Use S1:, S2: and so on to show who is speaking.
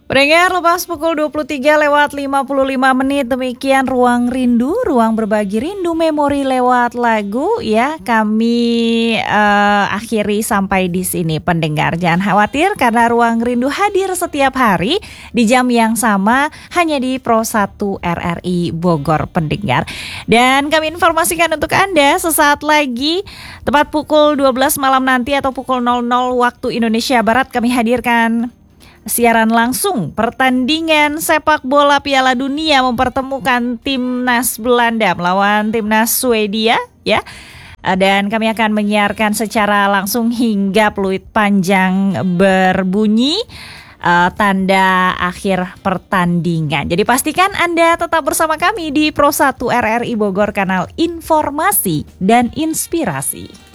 S1: Pendengar, lepas pukul 23:55, demikian Ruang Rindu, ruang berbagi rindu memori lewat lagu ya. Kami akhiri sampai di sini pendengar. Jangan khawatir karena Ruang Rindu hadir setiap hari di jam yang sama hanya di Pro 1 RRI Bogor pendengar. Dan kami informasikan untuk Anda sesaat lagi tepat pukul 12 malam nanti atau pukul 00 waktu Indonesia Barat kami hadirkan siaran langsung pertandingan sepak bola Piala Dunia mempertemukan timnas Belanda melawan timnas Swedia ya. Dan kami akan menyiarkan secara langsung hingga peluit panjang berbunyi tanda akhir pertandingan. Jadi pastikan Anda tetap bersama kami di Pro 1 RRI Bogor, kanal informasi dan inspirasi.